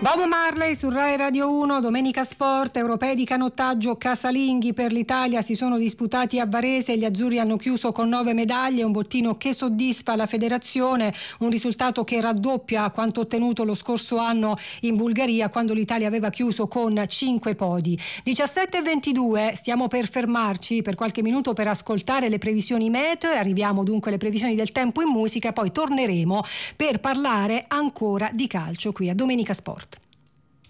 Bob Marley su Rai Radio 1, domenica sport, europei di canottaggio casalinghi per l'Italia si sono disputati a Varese, gli azzurri hanno chiuso con 9 medaglie, un bottino che soddisfa la federazione, un risultato che raddoppia quanto ottenuto lo scorso anno in Bulgaria quando l'Italia aveva chiuso con 5 podi. 17:22, stiamo per fermarci per qualche minuto per ascoltare le previsioni meteo e arriviamo dunque alle previsioni del tempo in musica, poi torneremo per parlare ancora di calcio qui a Domenica Sport.